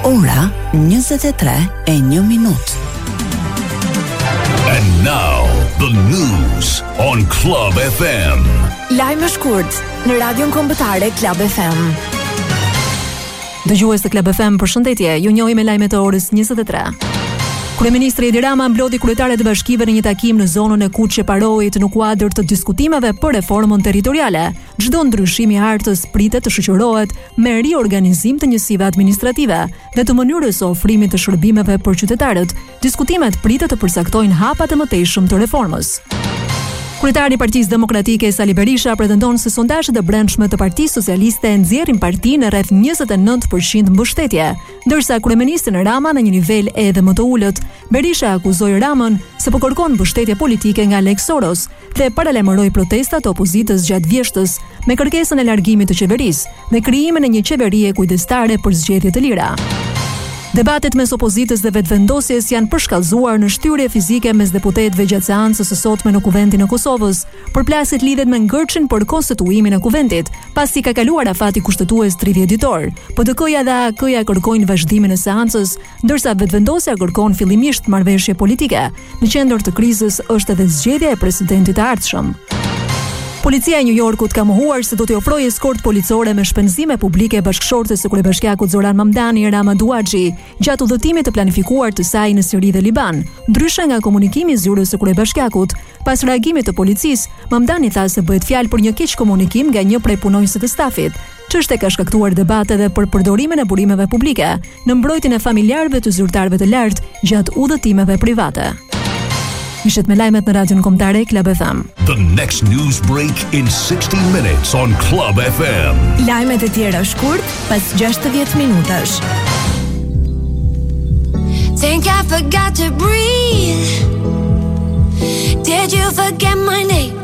Ora 23:01. And now the news on Club FM. Lajme shkurt në radion kombëtare Club FM. Dëgjues të Club FM, përshëndetje. Ju njohim me lajmet e orës 23. Kryeministri Edi Rama mblodhi kryetarët e bashkive në një takim në zonën e Kuçeparoit në kuadër të diskutimeve për reformën territoriale. Çdo ndryshim i hartës pritet të shoqërohet me riorganizim të njësive administrative dhe të mënyrës së ofrimit të shërbimeve për qytetarët. Diskutimet pritet të përcaktojnë hapat e mëtejshëm të reformës. Kryetari i Partisë Demokratike Sali Berisha pretendon se sondazhet e brendshme të Partisë Socialiste nxjerrin partinë rreth 29% mbështetje, ndërsa kryeministri Rama në një nivel edhe më të ulët. Berisha akuzoi Ramën se po kërkon mbështetje politike nga Lex Soros dhe paralajmëroi protestat të opozitës gjatë vjeshtës me kërkesën e largimit të qeverisë dhe krijimin e një qeverie kujdestare për zgjedhje të lira. Debatet mes opozitës dhe vetëvendosjes janë përshkallëzuar në shtyrje fizike mes deputetëve gjatë seancës së sotme në Kuventin e Kosovës. Përplasjet lidhet me ngërçin për konstituimin e Kuventit, pasi ka kaluar afati kushtetues 30 ditor. PDK-ja dhe AK-ja kërkojnë vazhdimin e seancës, ndërsa vetëvendosja kërkon fillimisht marrëveshje politike. Në qendër të krizës është edhe zgjedhja e presidentit të ardhshëm. Policia e New Yorkut ka mohuar se do t'i ofrojë eskort policore me shpenzime publike bashkëshortes së kryebashkiakut Zoran Mamdani Rama Duaxhi gjatë udhëtimit të planifikuar të saj në Siri dhe Liban. Ndryshe nga komunikimi i zyrës së kryebashkiakut, pas reagimit të policisë, Mamdani tha se bëhet fjalë për një keq komunikim nga një prej punonjësve të stafit. Çështja ka shkaktuar debate edhe për përdorimin e burimeve publike në mbrojtjen e familjarëve të zyrtarëve të lartë gjatë udhëtimeve private. Ishet me lajmet në radion kombëtare Club FM. The next news break in 60 minutes on Club FM. Lajmet e tjera shkurt pas 60 minutash. Think I forgot to breathe. Did you forget my name?